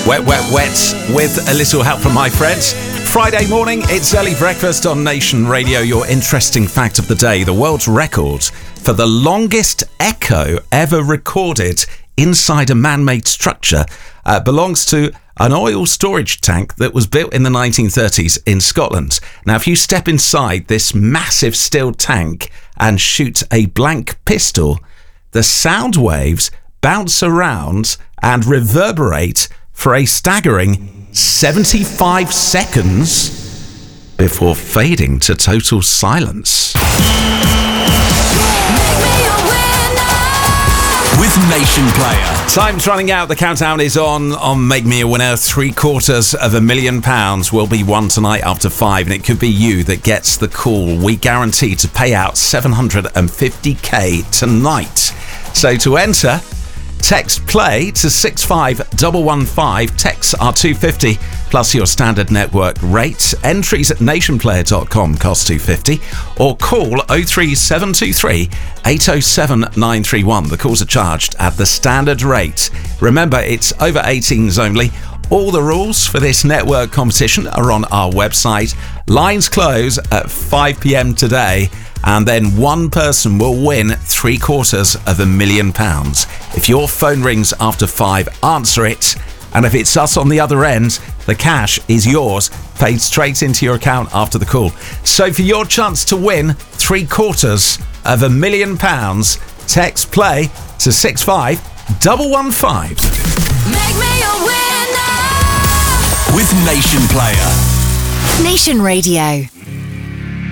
Wet, wet, wet, with a little help from my friends. Friday morning, it's early breakfast on Nation Radio. Your interesting fact of the day: the world's record for the longest echo ever recorded inside a man-made structure belongs to an oil storage tank that was built in the 1930s in Scotland. Now, if you step inside this massive steel tank and shoot a blank pistol, the sound waves bounce around and reverberate for a staggering 75 seconds before fading to total silence. With Nation Player. Time's running out. The countdown is on Make Me a Winner. £750,000 will be won tonight after 5, and it could be you that gets the call. We guarantee to pay out $750,000 tonight. So to enter, text play to 65115. Texts are $2.50 plus your standard network rate. Entries at nationplayer.com cost $2.50, or call 03723 807 931. The calls are charged at the standard rate. Remember, it's over 18s only. All the rules for this network competition are on our website. Lines close at 5 p.m. today, and then one person will win £750,000. If your phone rings after 5, answer it. And if it's us on the other end, the cash is yours, paid straight into your account after the call. So for your chance to win £750,000, text play to 65115. Make me a winner with Nation Player. Nation Radio.